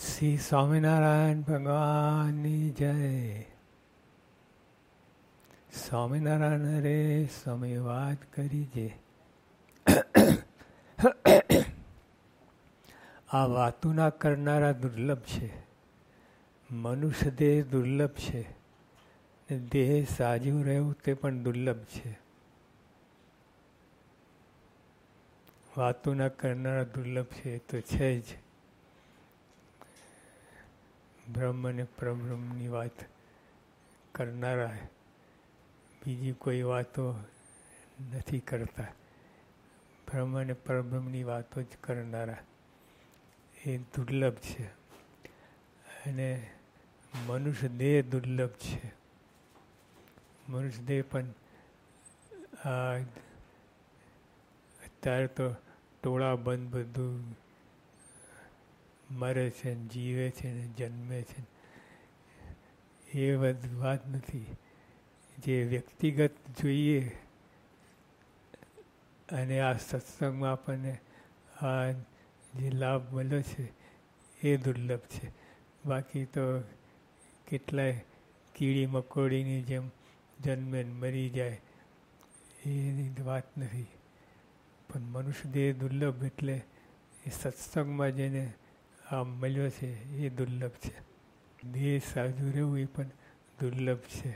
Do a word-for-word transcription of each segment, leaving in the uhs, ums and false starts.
શ્રી સ્વામિનારાયણ ભગવાનની જય. સ્વામિનારાયણ રે સ્વામી વાત કરી છે. આ વાતો ના કરનારા દુર્લભ છે. મનુષ્ય દેહ દુર્લભ છે. દેહ સાજું રહેવું તે પણ દુર્લભ છે. વાતો ના કરનારા દુર્લભ છે તો છે જ. બ્રહ્મ અને પરબ્રહ્મની વાત કરનારા બીજી કોઈ વાતો નથી કરતા. બ્રહ્મ અને પરબ્રહ્મની વાતો જ કરનારા એ દુર્લભ છે. અને મનુષ્ય દેહ દુર્લભ છે. મનુષ્ય દેહ પણ આ અત્યારે તો ટોળા બંધ બધું મરે છે ને જીવે છે ને જન્મે છે. એ બધી વાત નથી. જે વ્યક્તિગત જોઈએ અને આ સત્સંગમાં આપણને આ જે લાભ મળ્યો છે એ દુર્લભ છે. બાકી તો કેટલાય કીડી મકોડીની જેમ જન્મે મરી જાય એની વાત નથી. પણ મનુષ્ય દેહ દુર્લભ એટલે એ સત્સંગમાં જેને આ મળ્યો છે એ દુર્લભ છે. દેહ સાજું રહેવું એ પણ દુર્લભ છે.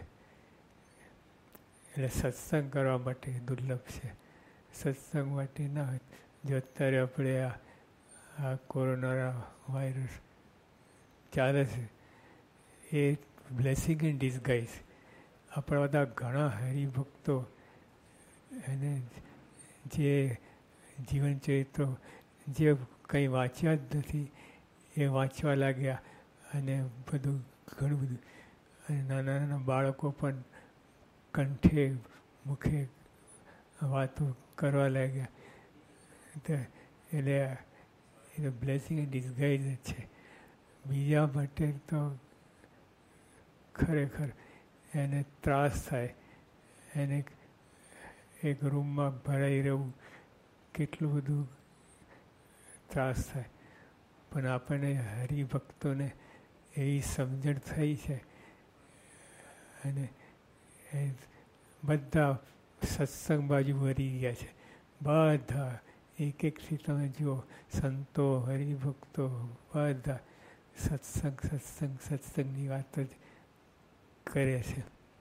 એટલે સત્સંગ કરવા માટે દુર્લભ છે. સત્સંગ માટે ના હોય જો અત્યારે આપણે આ આ કોરોના વાયરસ ચાલે છે એ બ્લેસિંગ ઇન ડિસગાઈઝ. આપણા બધા ઘણા હરિભક્તો અને જે જીવન ચરિત્રો જે કંઈ વાંચ્યા જ નથી એ વાંચવા લાગ્યા અને બધું ઘણું બધું. અને નાના નાના બાળકો પણ કંઠે મુખે વાતો કરવા લાગ્યા. એટલે એ બ્લેસિંગ ઇન ડિસગાઈઝ જ છે. બીજા માટે તો ખરેખર એને ત્રાસ થાય. એને એક રૂમમાં ભરાઈ રહેવું કેટલું બધું ત્રાસ થાય. પણ આપણને હરિભક્તોને એવી સમજણ થઈ છે અને એ બધા સત્સંગ બાજુ વળી ગયા છે. બધા એક એકથી તમે જુઓ સંતો હરિભક્તો બધા સત્સંગ સત્સંગ સત્સંગની વાત જ કરે છે.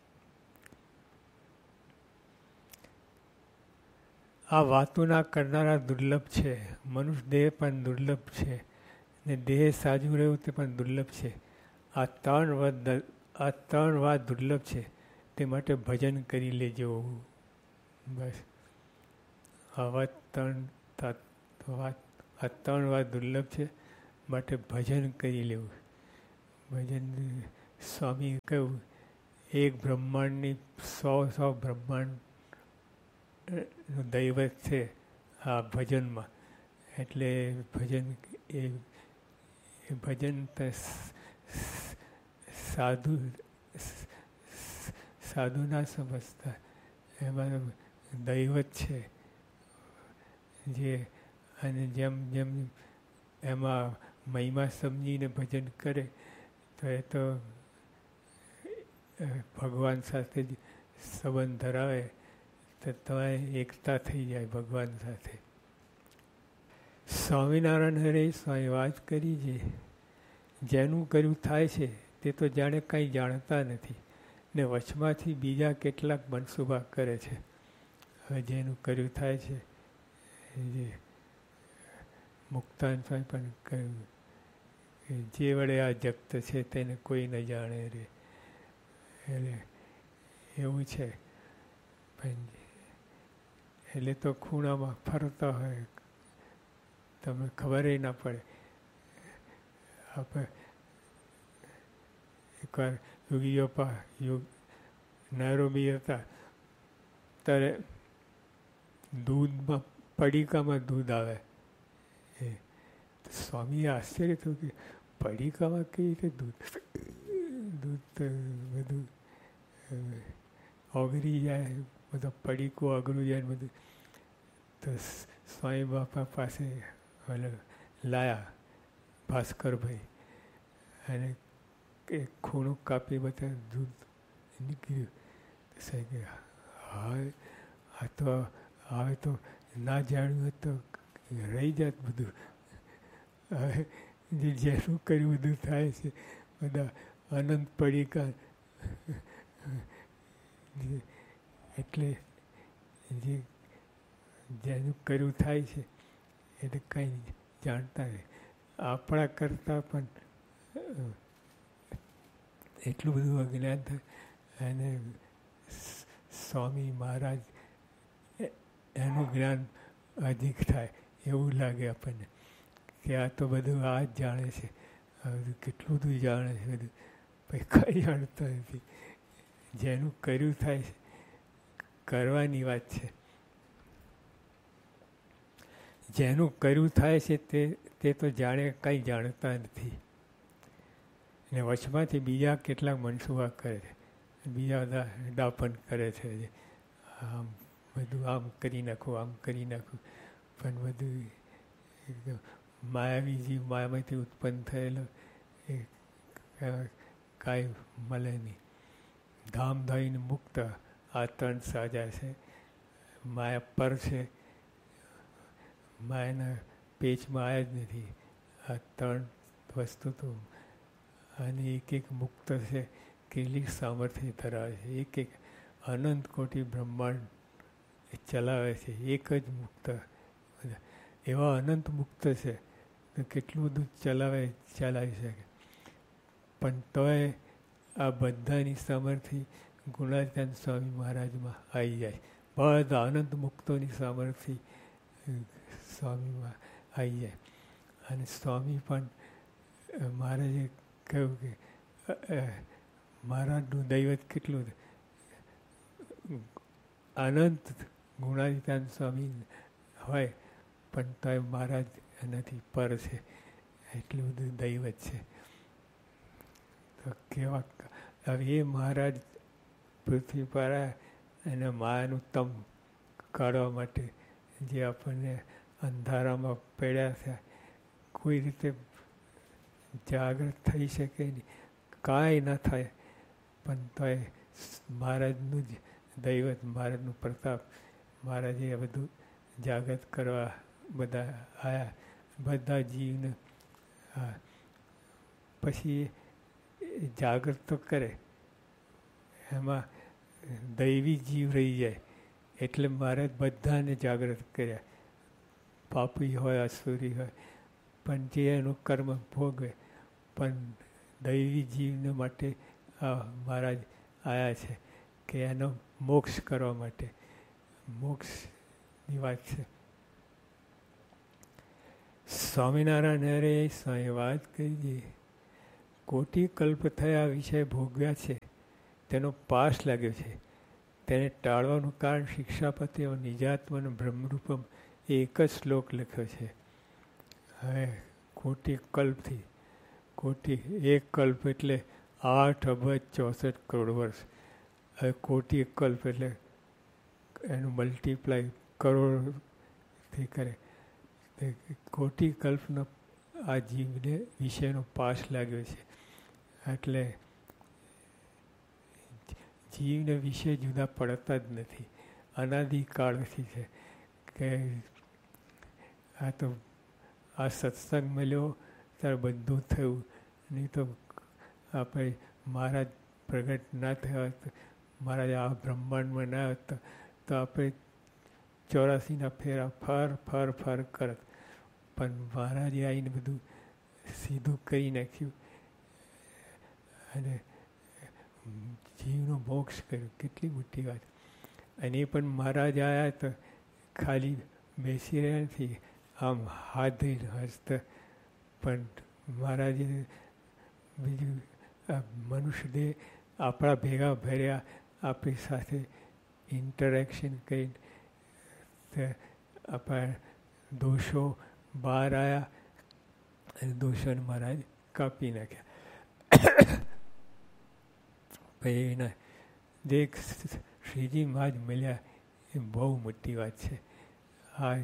આ વાતો ના કરનારા દુર્લભ છે. મનુષ્ય દેહ પણ દુર્લભ છે ને દેહ સાજું રહેવું તે પણ દુર્લભ છે. આ ત્રણ વાત આ ત્રણ વાત દુર્લભ છે. તે માટે ભજન કરી લેજો. બસ આ વાત ત્રણ વાત આ ત્રણ વાત દુર્લભ છે માટે ભજન કરી લેવું. ભજન સ્વામી કહ્યું એક બ્રહ્માંડની સો સો બ્રહ્માંડ દૈવત છે આ ભજનમાં. એટલે ભજન એ ભજન સાધુ સાધુ ના સમજતા. એમાં દૈવત છે જે અને જેમ જેમ એમાં મહિમા સમજીને ભજન કરે તો એ તો ભગવાન સાથે જ સંબંધ ધરાવે તો તમારે એકતા થઈ જાય ભગવાન સાથે. સ્વામિનારાયણ હરે સ્વામી વાત કરી છે. જેનું કર્યું થાય છે તે તો જાણે કંઈ જાણતા નથી ને વચમાંથી બીજા કેટલાક મનસુબા કરે છે. હવે જેનું કર્યું થાય છે જે મુક્તાન સ્વામી પણ કહ્યું કે જે વડે આ જગત છે તેને કોઈ ન જાણે રે. એટલે એવું છે. એટલે તો ખૂણામાં ફરતા હોય તમને ખબર ના પડે. આપણે એકવાર યોગીઓ પા યોગ નૈરોબી હતા ત્યારે દૂધમાં પડીકામાં દૂધ આવે. એ સ્વામીએ આશ્ચર્ય થયું કે પડીકામાં કેવી રીતે દૂધ દૂધ તો બધું ઓગળી જાય બધું પડીકું અઘરું જાય બધું. તો સ્વામી બાપા પાસે લાયા ભાસ્કરભાઈ અને એક ખૂણું કાપી બધા દૂધ નીકળ્યું. સાહેબ હા આ તો હવે તો ના જાણ્યું હોત તો રહી જાત બધું. હવે જે જેનું કર્યું બધું થાય છે. બધા અનંત પડીકા એટલે જે જેનું કર્યું થાય છે એટલે કંઈ જાણતા નહીં. આપણા કરતાં પણ એટલું બધું અજ્ઞાન થાય. અને સ્વામી મહારાજ એનું જ્ઞાન અધિક થાય એવું લાગે આપણને કે આ તો બધું આ જ જાણે છે. આ બધું કેટલું બધું જાણે છે બધું, પછી કંઈ જાણતા નથી. જેનું કર્યું થાય છે કરવાની વાત છે. જેનું કર્યું થાય છે તે તે તો જાણે કંઈ જાણતા નથી. અને વચમાંથી બીજા કેટલાક મનસુબા કરે છે, બીજા બધા દાપન કરે છે. આમ બધું આમ કરી નાખું, આમ કરી નાખું, પણ બધું એકદમ માયાવી જીવ માયામાંથી ઉત્પન્ન થયેલો એ કાંઈ મળે નહીં. ધામ ધોઈને મુક્ત આ ત્રણ સાજા છે. માયા પર છે, માયાના પેચમાં આવ્યા જ નથી. આ ત્રણ વસ્તુ તો અને એક એક મુક્ત છે. કેટલીક સામર્થ્ય ધરાવે છે. એક એક અનંત કોટી બ્રહ્માંડ ચલાવે છે. એક જ મુક્ત એવા અનંત મુક્ત છે તો કેટલું બધું ચલાવે ચલાવી શકે. પણ તોય આ બધાની સામર્થ્ય ગુણાતીતાન સ્વામી મહારાજમાં આવી જાય. બધા અનંત મુક્તોની સામર્થ્ય સ્વામીમાં આવી જાય. અને સ્વામી પણ મહારાજે કહ્યું કે મહારાજનું દૈવત કેટલું અનંત ગુણાતીતાન સ્વામી હોય પણ તોય મહારાજ એનાથી પર છે. એટલું બધું દૈવત છે. તો કેવા હવે એ મહારાજ પૃથ્વી પર એને માયાનું તમ કાઢવા માટે જે આપણને અંધારામાં પડ્યા છે કોઈ રીતે જાગૃત થઈ શકે નહીં, કાંઈ ન થાય. પણ તોય મહારાજનું જ દૈવત, મહારાજનું પ્રતાપ, મહારાજે આ બધું જાગૃત કરવા બધા આવ્યા. બધા જીવને પછી જાગૃત તો કરે, એમાં દૈવી જીવ રહી જાય એટલે મહારાજ બધાને જાગૃત કર્યા. પાપી હોય, અસુરી હોય, પણ જે એનું કર્મ ભોગવે, પણ દૈવી જીવને માટે આ મહારાજ આવ્યા છે કે એનો મોક્ષ કરવા માટે. મોક્ષની વાત છે. સ્વામિનારાયણ હરે સ્વામી વાત કરી, કોટી કલ્પ થયા વિષય ભોગવ્યા છે, તેનો પાસ લાગ્યો છે. તેને ટાળવાનું કારણ શિક્ષાપતિ નિજાત્મન બ્રહ્મરૂપમ એ એક જ શ્લોક લખ્યો છે. હવે કોટી કલ્પથી, કોટી એક કલ્પ એટલે આઠ અબજ ચોસઠ કરોડ વર્ષ. હવે કોટી કલ્પ એટલે એનું મલ્ટીપ્લાય કરોડથી કરે. કોટી કલ્પનો આ જીવને વિષયનો પાસ લાગ્યો છે. એટલે જીવને વિષય જુદા પડતા જ નથી. અનાદિકાળથી છે કે આ તો આ સત્સંગ મળ્યો ત્યારે બધું થયું. નહીં તો આપણે મહારાજ પ્રગટ ના થયા હોત, મહારાજ આ બ્રહ્માંડમાં ના હોત તો આપણે ચોરાસીના ફેરા ફર ફર ફર કરત. પણ મહારાજે આવીને બધું સીધું કરી નાખ્યું અને જીવનો મોક્ષ કર્યો. કેટલી મોટી વાત. અને એ પણ મહારાજ આવ્યા તો ખાલી બેસી રહ્યા નથી, આમ હાથ ધઈને હસતા. પણ મહારાજે બીજું મનુષ્ય દેહ આપણા ભેગા ભર્યા, આપણી સાથે ઇન્ટરેક્શન કરીને આપણા દોષો બહાર આવ્યા અને દોષોને મહારાજ કાપી નાખ્યા. પછી એના જે શ્રીજી મહારાજ મળ્યા એ બહુ મોટી વાત છે. આ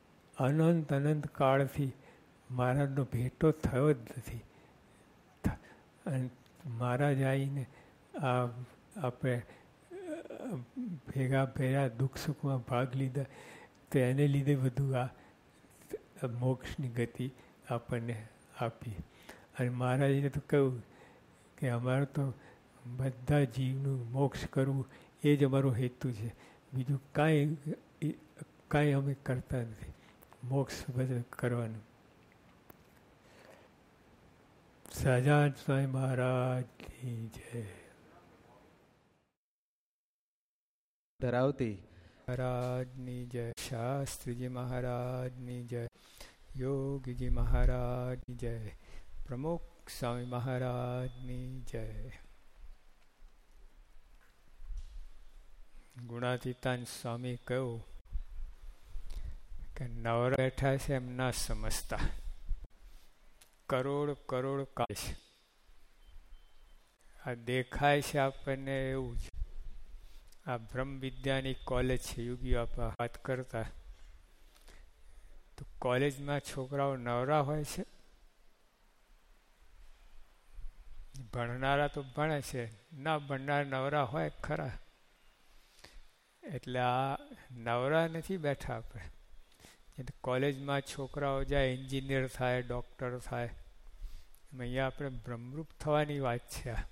અનંત અનંત કાળથી મહારાજનો ભેટો થયો જ નથી. અને મહારાજ આવીને આ આપણે ભેગા ભેગા દુઃખ સુખમાં ભાગ લીધા, તો એને લીધે બધું આ મોક્ષની ગતિ આપણને આપી. અને મહારાજે તો કહ્યું કે અમારે તો બધા જીવનું મોક્ષ કરવું એ જ અમારો હેતુ છે, બીજું કાંઈ કાંઈ અમે કરતા નથી, મોક્ષ બધું કરવાનું. સહજાનંદ સ્વામી મહારાજની જય. ધરાવતી મહારાજની જય. શાસ્ત્રીજી મહારાજની જય. યોગીજી મહારાજની જય. પ્રમુખ સ્વામી મહારાજની જય. ગુણાતીતાન સ્વામી કહ્યું કે નવરા બેઠા છે એમ ના સમજતા, કરોડ કરોડ કાય છે. આ દેખાય છે આપણને એવું જ. આ બ્રહ્મ વિદ્યાની કોલેજ છે. યોગી આપા વાત કરતા તો કોલેજમાં છોકરાઓ નવરા હોય છે, ભણનારા તો ભણે છે, ના ભણનાર નવરા હોય ખરા. એટલે આ નવરા નથી બેઠા આપણે. કોલેજમાં છોકરાઓ જાય એન્જિનિયર થાય, ડૉક્ટર થાય, અહીંયા આપણે બ્રહ્મરૂપ થવાની વાત છે. આ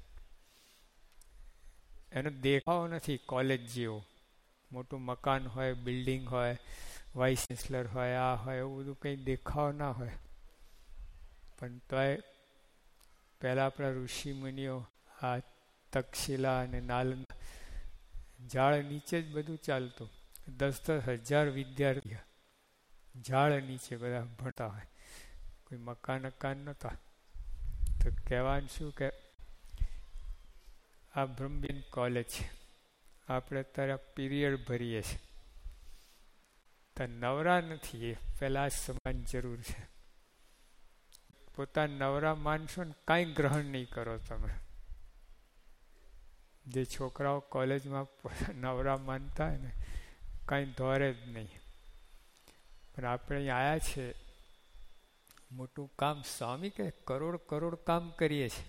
એનો દેખાવ નથી કોલેજ જેવો. મોટું મકાન હોય, બિલ્ડિંગ હોય, વાઇસ ચાન્સલર હોય, આ હોય, એવું બધું કંઈ દેખાવ ના હોય. પણ તોય પહેલાં આપણા ઋષિ મુનિઓ આ તક્ષશિલા અને નાલંદા ઝાડ નીચે જ બધું ચાલતું. દસ દસ હજાર વિદ્યાર્થીઓ ઝાડ નીચે બધા ભણતા હોય, કોઈ મકાન મકાન નહોતા. તો કહેવાનું શું કે આ બ્રહ્મબિન કોલેજ છે, આપણે અત્યારે પીરિયડ ભરીએ છીએ, તો નવરા નથી. એ પહેલાં જ સમાન જરૂર છે. પોતાના નવરા માનશો ને કાંઈ ગ્રહણ નહીં કરો તમે. જે છોકરાઓ કોલેજમાં નવરા માનતા હોય ને કાંઈ ધોરે જ નહીં. પણ આપણે અહીં આવ્યા છે, મોટું કામ. સ્વામી કે કરોડ કરોડ કામ કરીએ છીએ.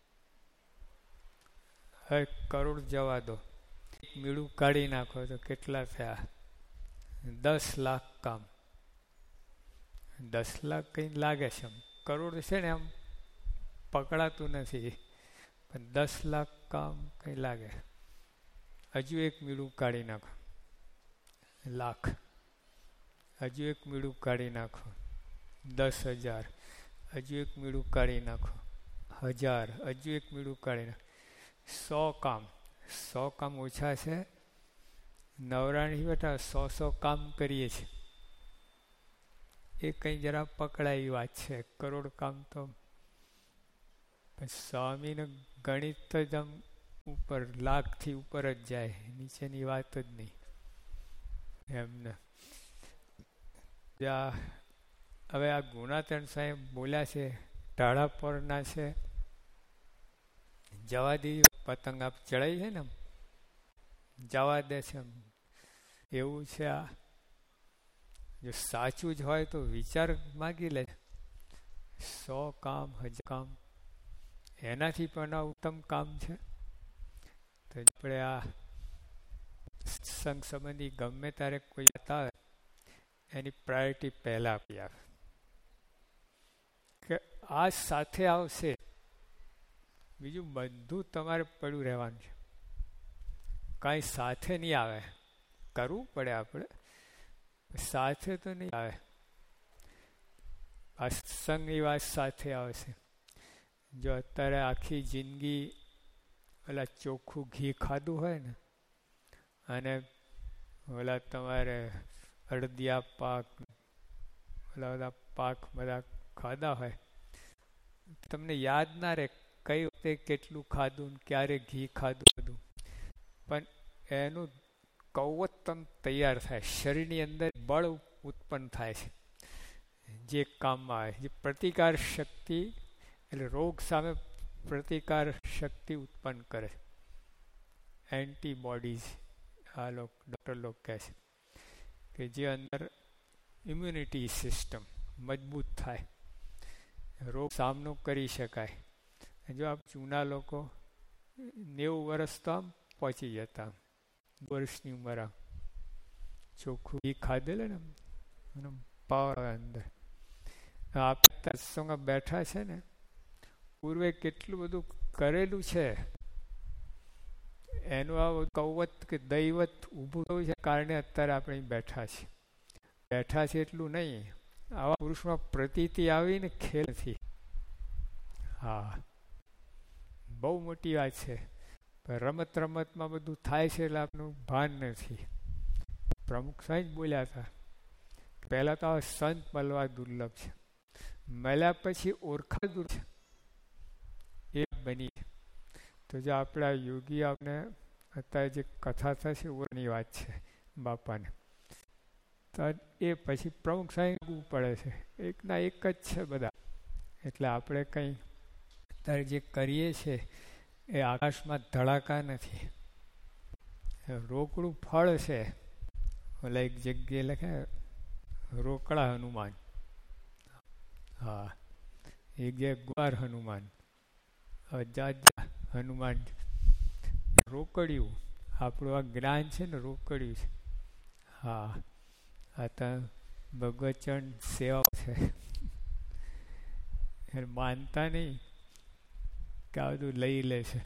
હવે કરોડ જવા દો, મીડું કાઢી નાખો તો કેટલા થયા? દસ લાખ કામ. દસ લાખ કંઈ લાગે છે, આમ કરોડ છે ને આમ પકડાતું નથી, પણ દસ લાખ કામ કંઈ લાગે. હજુ એક મીડું કાઢી નાખો, લાખ. હજુ એક મીડું કાઢી નાખો, દસ હજાર. હજુ એક મીડું કાઢી નાખો, હજાર. હજુ એક મીડું કાઢી નાખો, સો કામ. સો કામ ઓછા છે? નવરાણી બેઠા સો સો કામ કરીએ છીએ. એ કંઈ જરા પકડાય એવી વાત છે. કરોડ કામ તો સ્વામીને ગણિત જ આમ ઉપર, લાખથી ઉપર જ જાય, નીચેની વાત જ નહીં એમને. હવે આ ગુણાતણ સાહેબ બોલ્યા છે, ટાળા પરના છે, જવા દઈએ. પતંગ આપ ચડાવી છે ને જવા દે છે, એવું છે. આ જો સાચું જ હોય તો વિચાર માગી લે. સો કામ, હજાર કામ, એનાથી પણ આ ઉત્તમ કામ છે. તો આપણે આ સંગ સંબંધી ગમે ત્યારે કોઈ હતા એની પ્રાયોરિટી પહેલા આપી આવે કે આ સાથે આવશે, બીજું બધું તમારે પડ્યું રહેવાનું છે. કાંઈ સાથે નહીં આવે, કરવું પડે આપણે, સાથે તો નહીં આવે. આ સત્સંગની વાત સાથે આવશે. જો અત્યારે આખી જિંદગી ઓલા ચોખ્ખું ઘી ખાધું હોય ને, અને ઓલા તમારે અડદિયા પાક, ઓલા બધા પાક બધા ખાધા હોય, તમને યાદ ના રહે કઈ વખતે કેટલું ખાધું ને ક્યારે ઘી ખાધું બધું. પણ એનું કૌવતમ તૈયાર થાય, શરીરની અંદર બળ ઉત્પન્ન થાય છે જે કામમાં આવે, જે પ્રતિકાર શક્તિ, એટલે રોગ સામે પ્રતિકાર શક્તિ ઉત્પન્ન કરે. એન્ટીબોડીઝ આ લોક ડૉક્ટર લોક કહે છે કે જે અંદર ઇમ્યુનિટી સિસ્ટમ મજબૂત થાય, રોગ સામનો કરી શકાય. જો આપ જૂના લોકો નેવું વર્ષ તો આમ પહોંચી જતા, વર્ષની ઉંમર આમ ચોખ્ખું એ ખાધેલે ને આમ પાવર અંદર. આપણે સત્સંગમાં બેઠા છે ને, પૂર્વે કેટલું બધું કરેલું છે એનું આ કૌવત કે દૈવત ઊભું થયું છે કારણે અત્યારે આપણે બેઠા છીએ. બેઠા છે એટલું નહીં, આવા પુરુષમાં પ્રતીતિ આવીને ખેલ નથી. હા, બહુ મોટી વાત છે. રમત રમતમાં બધું થાય છે એટલે આપણું ભાન નથી. પ્રમુખ સાહેબ બોલ્યા હતા, પહેલાં તો આ સંત મળવા દુર્લભ છે, મળ્યા પછી ઓળખા દુર્લભ છે. એ બની તો જો આપણા યોગી આપણે અત્યારે જે કથા થશે ઓની વાત છે બાપાને, તો એ પછી પ્રમુખ સાહેબ પડે છે, એકના એક જ છે બધા. એટલે આપણે કંઈ અત્યારે જે કરીએ છીએ એ આકાશમાં ધડાકા નથી, રોકડું ફળ છે. ઓલા એક જગ્યાએ લખે રોકડા હનુમાન, હા, એક જગ્યાએ ગુવાર હનુમાન, જાત હનુમાન. રોકડ્યું આપણું આ જ્ઞાન છે ને, રોકડ્યું છે. હા, આ તો ભગવચન સેવા છે. માનતા નહીં કે આ બધું લઈ લે છે,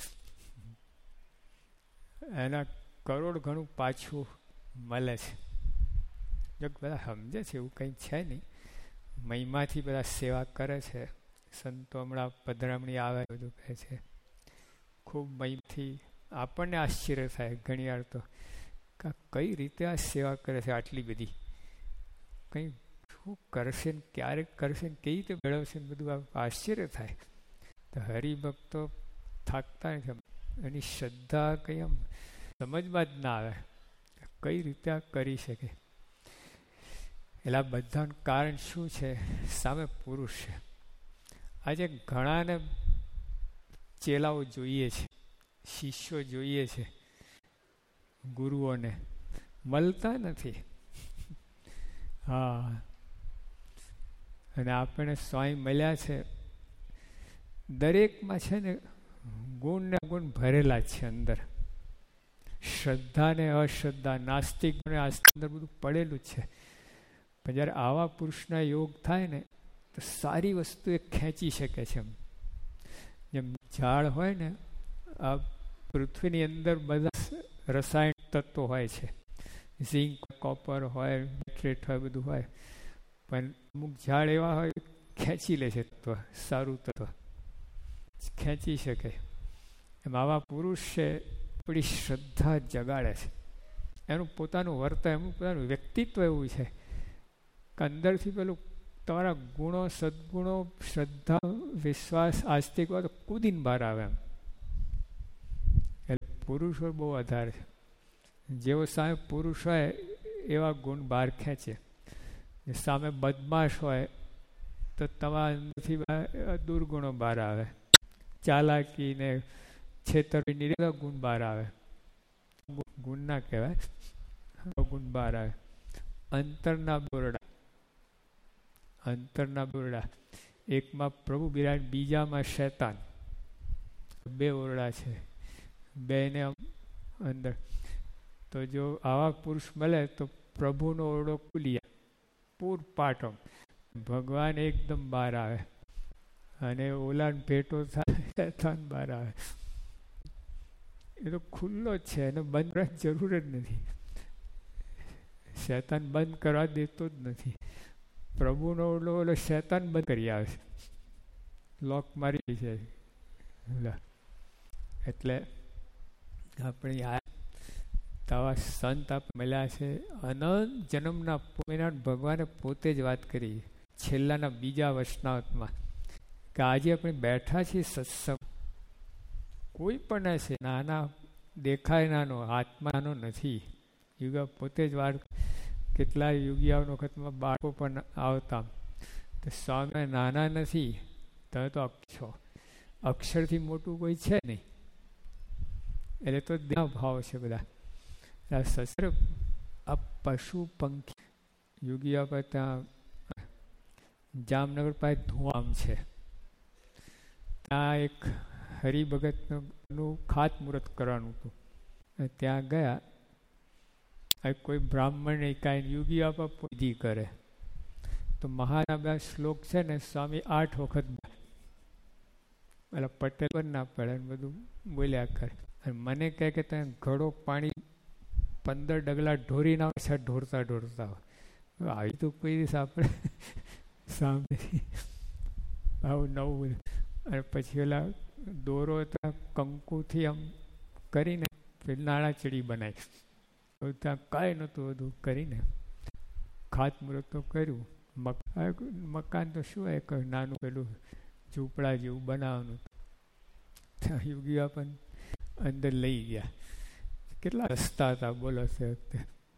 એના કરોડ ઘણું પાછું મળે છે. જો બધા સમજે છે એવું કંઈ છે નહીં, મહિમાથી બધા સેવા કરે છે. સંતો હમણાં પધરામણી આવે બધું કહે છે, ખૂબ મહિમથી આપણને આશ્ચર્ય થાય ઘણી વાર તો કે કઈ રીતે આ સેવા કરે છે આટલી બધી, કંઈ શું કરશે ને ક્યારેક કરશે ને કેવી રીતે મેળવશે ને બધું આશ્ચર્ય થાય. તો હરિભક્તો થાકતા નથી, એની શ્રદ્ધા કંઈ આમ સમજમાં જ ના આવે કઈ રીતે આ કરી શકે. એટલે આ બધાનું કારણ શું છે? સામે પુરુષ છે. આજે ઘણાને ચેલાઓ જોઈએ છે, શિષ્યો જોઈએ છે, ગુરુઓને મળતા નથી. હા, અને આપણે સ્વામી મળ્યા છે, દરેકમાં છે ને ગુણ ને ગુણ ભરેલા છે અંદર. શ્રદ્ધા ને અશ્રદ્ધા, નાસ્તિક ને આસ્તિક અંદર બધું પડેલું જ છે. પણ જ્યારે આવા પુરુષના યોગ થાય ને તો સારી વસ્તુ એ ખેંચી શકે છે. જેમ ઝાડ હોય ને, આ પૃથ્વીની અંદર બધા રસાયણ તત્વો હોય છે, ઝીંક, કોપર હોય, નાઇટ્રેટ હોય, બધું હોય. પણ અમુક ઝાડ એવા હોય ખેંચી લે છે તત્વ, સારું તત્વ ખેંચી શકે. એમ આવા પુરુષ છે આપણી શ્રદ્ધા જગાડે છે. એનું પોતાનું વર્તન, એનું પોતાનું વ્યક્તિત્વ એવું છે કે અંદરથી પેલું તમારા ગુણો, સદગુણો, શ્રદ્ધા, વિશ્વાસ, આસ્તિક તો કૂદીને બહાર આવે એમ. એટલે પુરુષો બહુ વધારે છે. જેવો સામે પુરુષ હોય એવા ગુણ બહાર ખેંચે. સામે બદમાશ હોય તો તમારા અંદરથી દુર્ગુણો બહાર આવે, ચાલાકી ને છેતરપિંડી એવા ગુણ બહાર આવે. ગુણ ના કહેવાય, ગુણ બહાર આવે. અંતરના બોરડા, અંતરના બોરડા, એકમાં પ્રભુ બિરાજ, બીજામાં શૈતાન. બે ઓરડા છે, બેને અંદર. તો જો આવા પુરુષ મળે તો પ્રભુનો ઓરડો ખુલી જાય પૂરપાટમ, ભગવાન એકદમ બહાર આવે, અને ઓલાન ભેટો થાય શૈતાન બહાર આવે. એ તો ખુલ્લો જ છે, એને બંધ કરવાની જરૂર જ નથી. શૈતાન બંધ કરવા દેતો જ નથી. પ્રભુનો ઓરડો ઓલો શૈતાન બંધ કરી આવે છે, લોક મારી છે. એટલે આપણી આ આવા સંત આપ મળ્યા છે. અનંત જન્મના પુણ્યનાથ ભગવાને પોતે જ વાત કરી છેલ્લાના બીજા વચનાવતમાં કે આજે આપણે બેઠા છીએ સત્સંગ. કોઈ પણ છે નાના દેખાય નાનો, આત્મા નાનો નથી. યુગા પોતે જ વાત, કેટલાય યુગિયાઓનો વખતમાં બાળકો પણ આવતા, તો સ્વામી નાના નથી, તમે તો અક્ષો, અક્ષરથી મોટું કોઈ છે નહીં. એટલે તો દેહ ભાવ છે બધા. સસર આ પશુ પંખી યુગિયા પર ત્યાં જામનગર પાસે ધુઆમ છે, ત્યાં એક હરિભગતનું ખાતમુહૂર્ત કરવાનું હતું. ત્યાં ગયા, કોઈ બ્રાહ્મણ કાંઈ યોગી આપા પૂજી કરે તો મહારાબા શ્લોક છે ને સ્વામી આઠ વખત એટલે પટેલ પણ ના પડે બધું બોલ્યા કરે. અને મને કહે કે તમે ઘડો પાણી પંદર ડગલા ઢોરી ના છે ઢોરતા ઢોરતા આવી તો કોઈ દિવસ આપણે સાંભળી આવું નવું. અને પછી ઓલા દોરો કંકુથી આમ કરીને પેલી નાણાચડી બનાવી. ત્યાં કાંઈ નહોતું બધું કરીને ખાતમુહૂર્ત તો કર્યું. મકાન તો શું હોય કે નાનું પેલું ઝૂંપડા જેવું બનાવવાનું. ત્યાં યોગીઓ પણ અંદર લઈ ગયા. કેટલા રસ્તા હતા બોલો તે વખતે.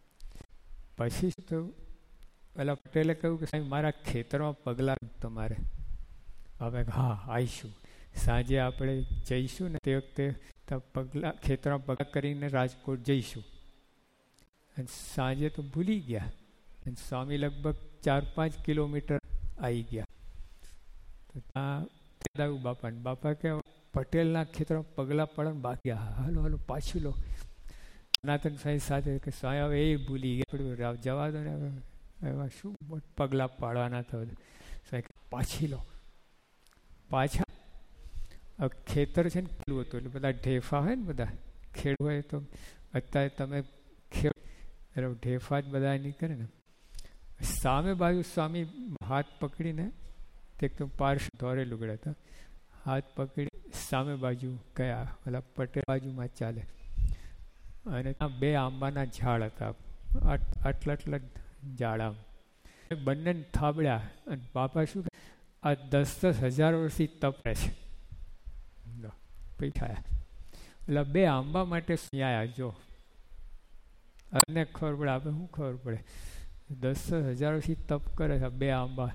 પછી તો પેલા પટેલે કહ્યું કે સાહેબ મારા ખેતરમાં પગલાં તમારે. હવે હા આવીશું, સાંજે આપણે જઈશું ને તે વખતે પગલાં ખેતરમાં પગલાં કરીને રાજકોટ જઈશું. અને સાંજે તો ભૂલી ગયા. અને સ્વામી લગભગ ચાર પાંચ કિલોમીટર આવી ગયા. તો ત્યાં દાદા બાપાને બાપા કે પટેલના ખેતરમાં પગલાં પડે બાકી હાલો હાલો પાછું લો. સનાતન સાંઈ સાથે કે સ્વામી હવે એ ભૂલી ગયા, જવા દો ને હવે એવા શું પગલાં પાડવાના થયા. પાછી લો. પાછા ખેતર છે ને પેલું હતું એટલે બધા ઢેફા હોય ને બધા ખેડ હોય તો અત્યારે તમે ખેડ એટલે ઢેફા જ બધા નીકળે ને. સામે બાજુ સ્વામી હાથ પકડીને તે તો પાર્શ ધોરે લુગડા હતા, હાથ પકડી સામે બાજુ ગયા ઓલા પટેલ બાજુમાં ચાલે. અને ત્યાં બે આંબાના ઝાડ હતા, આટલા આટલા ઝાડા. બંનેને થાબડ્યા. અને બાપા શું આ દસ દસ હજાર વર્ષથી તપે છે પૈઠાયા. એટલે બે આંબા માટે આવ્યા. જો અને ખબર પડે આપણે શું ખબર પડે, દસ દસ હજાર વર્ષથી તપ કરે છે બે આંબા.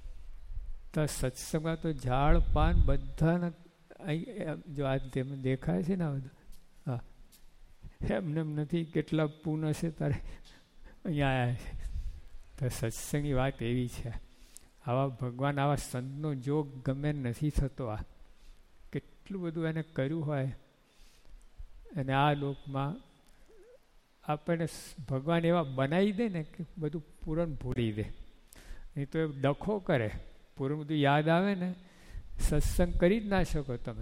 તો સત્સંગમાં તો ઝાડ પાન બધાના જો આ તેમ દેખાય છે ને બધું. હા એમને એમ નથી, કેટલા પૂન હશે તારે અહીંયા આવ્યા છે. તો સત્સંગની વાત એવી છે. આવા ભગવાન આવા સંતનો જોગ ગમે નથી થતો. આ કેટલું બધું એને કર્યું હોય. અને આ લોકમાં આપણને ભગવાન એવા બનાવી દે ને કે બધું પૂરણ ભૂલી દે. નહીં તો એ ડખો કરે, પૂરું બધું યાદ આવે ને સત્સંગ કરી જ ના શકો તમે.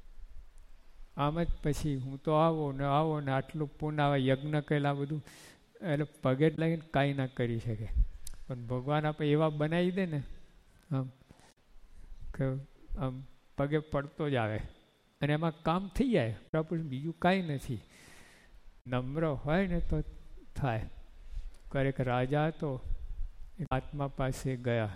આમ જ પછી હું તો આવો ને આવો ને આટલું પૂર્ણ આવે યજ્ઞ કરેલા બધું એટલે પગે જ લાગીને કાંઈ ના કરી શકે. પણ ભગવાન આપણે એવા બનાવી દે ને આમ કે આમ પગે પડતો જ આવે અને એમાં કામ થઈ જાય. બરાબર, બીજું કાંઈ નથી. નમ્ર હોય ને તો થાય. ક્યારેક રાજા તો મહાત્મા પાસે ગયા.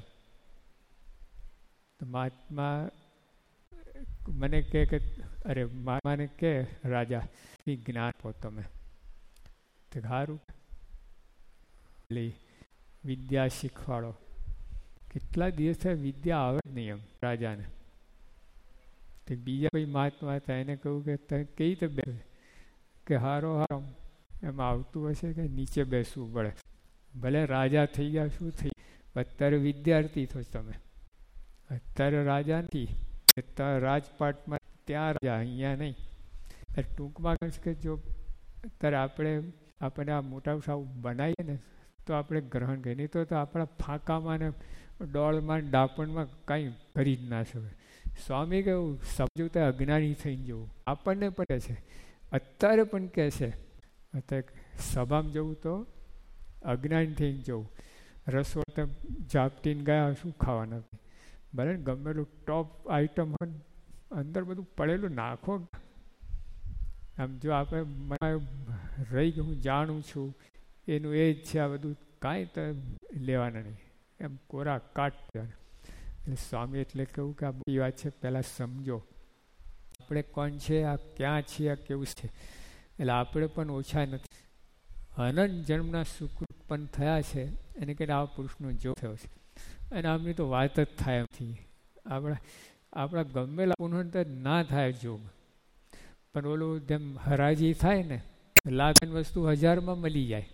તો મહાત્મા મને કહે કે અરે મને કે રાજા એ જ્ઞાન આપો તમે. તો સારું વિદ્યા શીખવાડો. કેટલા દિવસ થયા વિદ્યા આવે જ નહીં એમ રાજાને. તો બીજા કોઈ મહાત્મા હતા એને કહ્યું કે તમે કઈ રીતે બેસે કે હારો હારો એમાં આવતું હશે કે નીચે બેસવું પડે. ભલે રાજા થઈ ગયા શું થઈ, અત્યારે વિદ્યાર્થી થો તમે. અત્યારે રાજા નથી, રાજપાટમાં ત્યાં રાજા, અહીંયા નહીં. ટૂંકમાં કહે કે જો અત્યારે આપણે આપણે આ મોટા સાવ બનાવીએ ને તો આપણે ગ્રહણ કરીએ, નહીં તો આપણા ફાંકામાં ને ડોળમાં ડાપણમાં કાંઈ કરી જ ના શકે. સ્વામી કેવું સમજવું તો અજ્ઞાની થઈને જવું. આપણને પણ કહે છે, અત્યારે પણ કહે છે, અત્યારે સભામાં જવું તો અજ્ઞાની થઈને જવું. રસોઈ તો ઝાપટીને ગયા શું ખાવાના, ભલે ગમેલું ટોપ આઈટમ હોય અંદર બધું પડેલું નાખો. આમ જો આપણે રહી ગયું હું જાણું છું એનું એ જ છે, આ બધું કાંઈ તો લેવાના નહીં, એમ કોરા કાટ દેવાના. એટલે સ્વામી એટલે કહ્યું કે આ બધી વાત છે પહેલાં સમજો આપણે કોણ છે, આ ક્યાં છીએ, આ કેવું છે. એટલે આપણે પણ ઓછા નથી. અનંત જન્મના સુખ ઉત્પન્ન થયા છે એને કહીને આવા પુરુષનો જોગ થયો છે. અને આમની તો વાત જ થાય એમથી. આપણા આપણા ગમેલા પુનઃ ના થાય જોગ, પણ ઓલું જેમ હરાજી થાય ને લાખની વસ્તુ હજારમાં મળી જાય,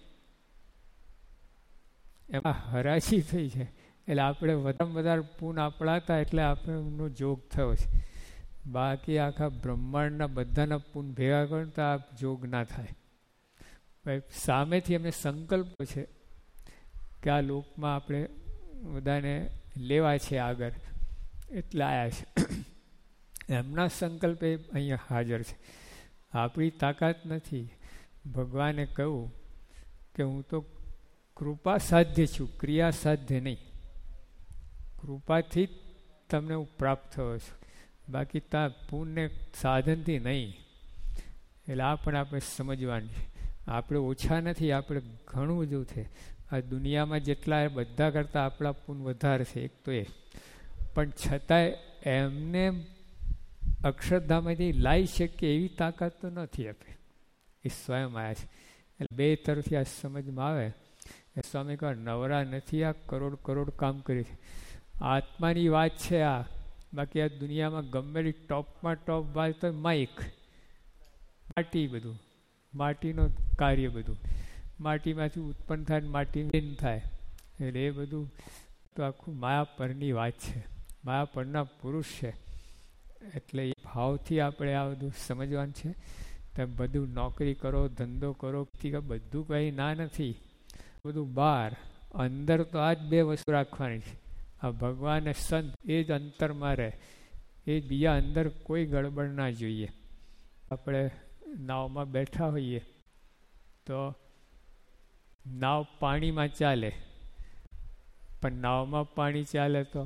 એમાં હરાજી થઈ છે. એટલે આપણે વધારે વધારે પૂન આપણા હતા એટલે આપણનો જોગ થયો છે. બાકી આખા બ્રહ્માંડના બધાના પૂન ભેગા કરો તો આ જોગ ના થાય. ભાઈ સામેથી એમને સંકલ્પ છે કે આ લોકમાં આપણે બધાને લેવા છે આગળ, એટલે આવ્યા છે. એમના સંકલ્પ એ અહીંયા હાજર છે. આપણી તાકાત નથી. ભગવાને કહ્યું કે હું તો કૃપા સાધ્ય છું, ક્રિયા સાધ્ય નહીં. કૃપાથી જ તમને હું પ્રાપ્ત થયો છું, બાકી ત્યાં પુણ્ય સાધનથી નહીં. એટલે આ પણ આપણે સમજવાનું છે. આપણે ઓછા નથી, આપણે ઘણું બધું છે. આ દુનિયામાં જેટલા બધા કરતાં આપણા પુણ્ય વધારે છે, એક તો એ. પણ છતાંય એમને અક્ષરધામમાંથી લાવી શકીએ એવી તાકાત તો નથી આપે, એ સ્વયં આવ્યા છે. એટલે બે તરફથી આ સમજમાં આવે એ સ્વામી કહે નવરા નથી, આ કરોડ કરોડ કામ કરે છે. આત્માની વાત છે આ. બાકી આ દુનિયામાં ગમેલી ટોપમાં ટોપ વાત તો માઇક, માટી, બધું માટીનું કાર્ય, બધું માટીમાંથી ઉત્પન્ન થાય, માટી લીન થાય. એટલે એ બધું તો આખું માયા પરની વાત છે, માયા પરના પુરુષ છે. એટલે એ ભાવથી આપણે આ બધું સમજવાનું છે. તમે બધું નોકરી કરો, ધંધો કરો, બધું કંઈ ના નથી, બધું બહાર. અંદર તો આ જ બે વસ્તુ રાખવાની છે. આ ભગવાન ને સંત એ જ અંતરમાં રહે, એ બીજા અંદર કોઈ ગડબડ ના જોઈએ. આપણે નાવમાં બેઠા હોઈએ તો નાવ પાણીમાં ચાલે, પણ નાવમાં પાણી ચાલે તો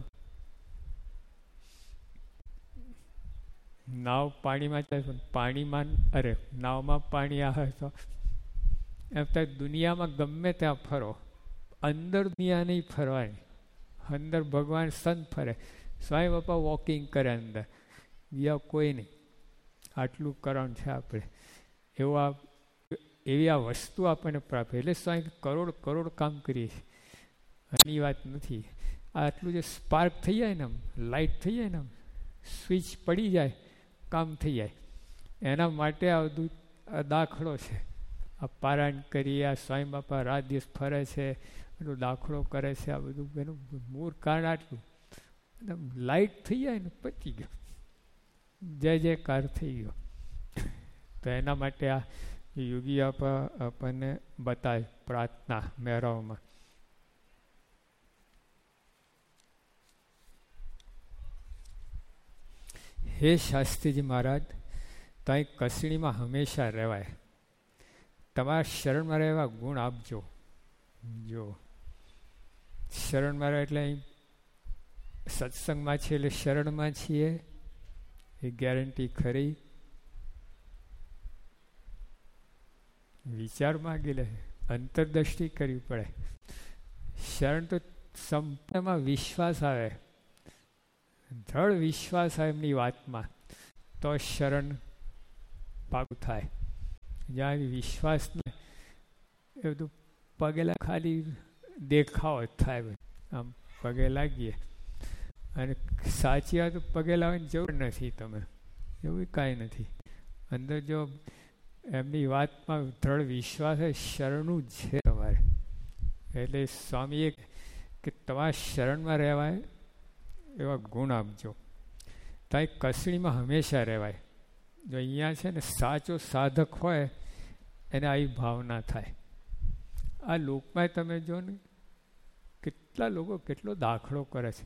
નાવ પાણીમાં ચાલે, પણ પાણીમાં અરે નાવમાં પાણી આવે તો એમ થાય. દુનિયામાં ગમે ત્યાં ફરો, અંદર દુનિયા નહીં ફરવાની. અંદર ભગવાન સંત ફરે, સ્વામી બાપા વોકિંગ કરે અંદર, બીજા કોઈ નહીં. આટલું કરવાનું છે આપણે. એવું આ એવી આ વસ્તુ આપણને પ્રાપ્ત. એટલે સ્વામી કરોડ કરોડ કામ કરીએ છીએ, એની વાત નથી. આ આટલું જે સ્પાર્ક થઈ જાય ને, આમ લાઇટ થઈ જાય ને, આમ સ્વિચ પડી જાય, કામ થઈ જાય. એના માટે આ બધું દાખલો છે. આ પારાયણ કરી, આ સ્વામી બાપા રાત દિવસ ફરે છે, એનો દાખલો કરે છે. આ બધું એનું મૂળ કારણ આટલું. લાઇટ થઈ જાય ને પતી ગયો, જય જયકાર થઈ ગયો. તો એના માટે આ યોગી આપા આપણને બતાવે પ્રાર્થના મેળવવામાં. હે શાસ્ત્રીજી મહારાજ, ત્યાં કસણીમાં હંમેશા રહેવાય, તમારા શરણમાં રહેવા ગુણ આપજો. જો શરણમાં રહે એટલે અહીં સત્સંગમાં છે એટલે શરણમાં છીએ, એ ગેરંટી ખરી. વિચાર માગી લે, અંતરદ્રષ્ટિ કરવી પડે. શરણ તો સંપૂર્ણમાં વિશ્વાસ આવે, દ્રઢ વિશ્વાસ આવે એમની વાતમાં, તો શરણ પાકું થાય. જ્યાં વિશ્વાસ ને એ બધું પગેલા ખાલી દેખાવો થાય, આમ પગે લાગીએ અને સાચી વાત પગે લાવવાની જરૂર નથી. તમે એવું કાંઈ નથી. અંદર જો એમની વાતમાં દ્રઢ વિશ્વાસ હોય, શરણું જ છે તમારે. એટલે સ્વામીએ કે તમારા શરણમાં રહેવાય એવા ગુણ આપજો. ત્યાં કસણીમાં હંમેશા રહેવાય. જો અહીંયા છે ને સાચો સાધક હોય એને આવી ભાવના થાય. આ લોકમાં તમે જો ને કેટલા લોકો કેટલો દાખલો કરે છે.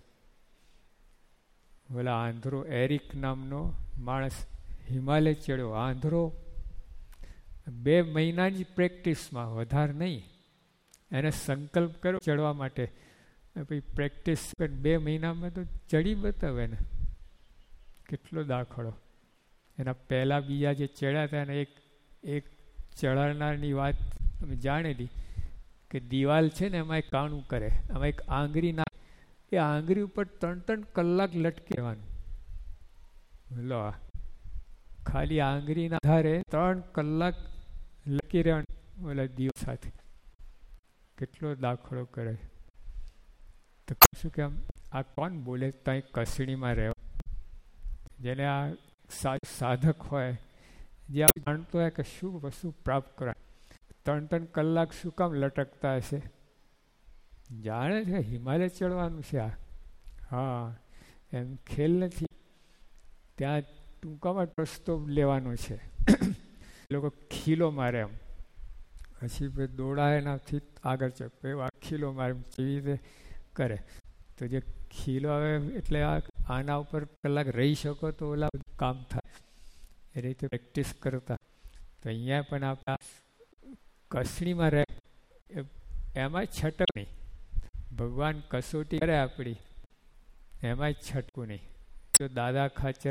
ઓલા આંધ્રો એરિક નામનો માણસ હિમાલય ચડ્યો. આંધ્રો બે મહિનાની પ્રેક્ટિસમાં, વધારે નહીં, એને સંકલ્પ કર્યો ચડવા માટે. પછી પ્રેક્ટિસ બે મહિનામાં તો ચડી બતાવે ને કેટલો દાખલો. એના પહેલાં બીજા જે ચડ્યા હતા એને એક એક ચડાવનારની વાત અમે જાણેલી કે દિવાલ છે ને એમાં એક કાણું કરે, આમાં એક આંગળી ના, એ આંગળી ઉપર ત્રણ ત્રણ કલાક લટકી રહેવાનું. લો ખાલી આંગળીના આધારે ત્રણ કલાક લટકી રહેવાનું ઓલા દિવાલ સાથે. કેટલો દાખલો કરે. તો શું કે આ કોણ બોલે? ત્યાં કસણીમાં રહેવા. જેને આ સાધક હોય, જે આ જાણતો હોય કે શું વસ્તુ પ્રાપ્ત કરાય, ત્રણ ત્રણ કલાક શું કામ લટકતા હશે? જાણે છે હિમાલય ચડવાનું છે આ. હા, એમ ખેલ નથી. ત્યાં ટૂંકામાં રસ્તો લેવાનો છે. એ લોકો ખીલો મારે એમ, પછી ભાઈ દોડા એનાથી આગળ ચડે એવા ખીલો મારે કેવી રીતે કરે. તો જે ખીલો આવે એટલે આ આના ઉપર કલાક રહી શકો તો ઓલા કામ થાય, એ રીતે પ્રેક્ટિસ કરતા. તો અહીંયા પણ આપણા કસણીમાં રહે એમાં છટક નહીં. ભગવાન કસોટી કરે આપણી, એમાં જ છટકું નહીં. જો દાદા ખાચર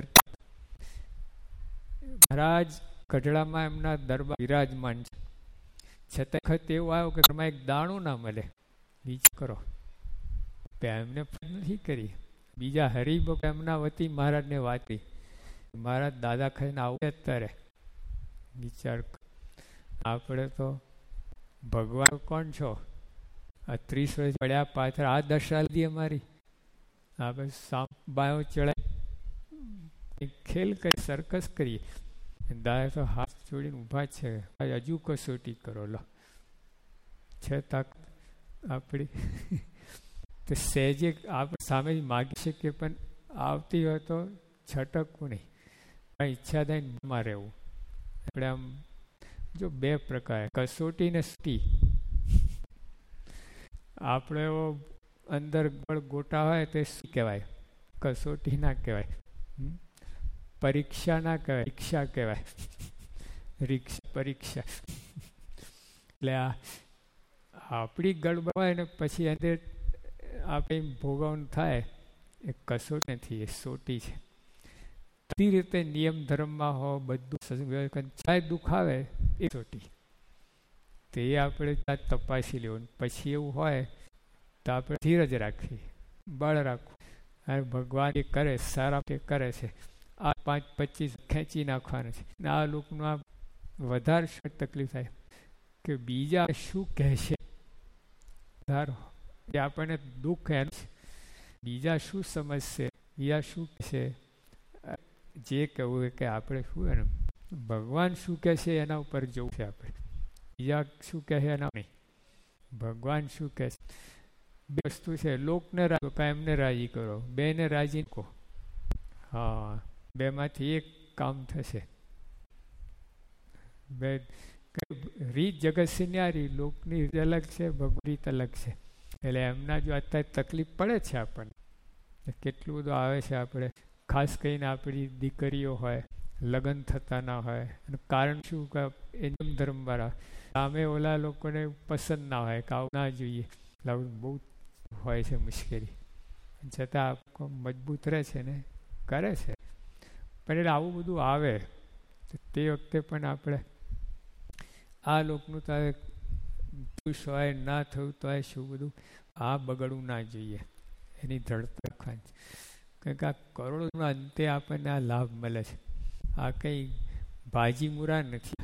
મહારાજ ગઢડામાં એમના દરબાર વિરાજમાન છે, છતાં વખત એવું આવ્યું કે ઘરમાં એક દાણું ના મળે. બીજ કરો એમને નથી કરી. બીજા હરિભક્ત એમના વતી મહારાજને વાંચી, મહારાજ દાદા ખાઈને આવું અત્યારે વિચાર. આપણે તો ભગવાન કોણ છો? આ ત્રીસ વર્ષ પડ્યા પાછળ આ દશા લીધી અમારી. આપણે સાપ બાયો ચડાય ખેલ કરી સર્કસ કરીએ. દાદા તો હાથ જોડીને ઊભા છે, હજુ કસોટી કરો લો. છતાં આપણી તો સહેજે આપણે સામે માગી શકીએ, પણ આવતી હોય તો છટકવું નહીં, ઈચ્છા થઈને માં રહેવું. આપણે આમ જો બે પ્રકાર, કસોટી ને સ્ટી. આપણે એવો અંદર ગોટા હોય તે શું કહેવાય? કસોટી ના કહેવાય, પરીક્ષા ના કહેવાય, રિક્ષા કહેવાય. રિક્ષા પરીક્ષા એટલે આ આપણી ગડબડ હોય ને પછી અંદર આપણે ભોગવવાનું થાય, એ કસોટી નથી, એ સોટી છે. બધી રીતે નિયમ ધર્મમાં હો બધું ચાહે દુઃખ આવે એ સોટી, તો એ આપણે તપાસી લેવું. પછી એવું હોય તો આપણે ધીરજ રાખવી, બળ રાખવું. અને ભગવાન એ કરે સારા એ કરે છે, આ પાંચ પચીસ ખેંચી નાખવાનું છે. આ લોકોનું આ વધારે શું તકલીફ થાય કે બીજા શું કહેશે, વધારો એ આપણને દુઃખ એનું છે. બીજા શું સમજશે, બીજા શું કહેશે, જે કહેવું હોય કે આપણે શું એનું ભગવાન શું કહેશે એના ઉપર જવું છે. આપણે બીજા શું કહે એના નહીં, ભગવાન શું કહેશે. બે વસ્તુ છે, લોકને રાજી કરો, એમને રાજી કરો, બેને રાજી કહો. હા, બેમાંથી એક કામ થશે. બે રીત જગત છે ન્યારી, લોકની રીત અલગ છે, ભગવાન રીત અલગ છે. એટલે એમના જો અત્યારે તકલીફ પડે છે આપણને, કેટલું બધું આવે છે. આપણે ખાસ કરીને આપણી દીકરીઓ હોય, લગ્ન થતા ના હોય, અને કારણ શું કે એ નિયમ ધર્મવાળા સામે ઓલા લોકોને પસંદ ના હોય કે આવું ના જોઈએ, બહુ હોય છે મુશ્કેલી. છતાં આપ મજબૂત રહે છે ને કરે છે. પણ એટલે આવું બધું આવે તો તે વખતે પણ આપણે આ લોકનું તો ખુશ હોય ના થયું તો એ શું બધું આ બગડવું ના જોઈએ, એની ધડપડ રાખવાની. કારણ કે આ કરોડોના અંતે આપણને આ લાભ મળે છે. આ કંઈ ભાજી મુરા નથી.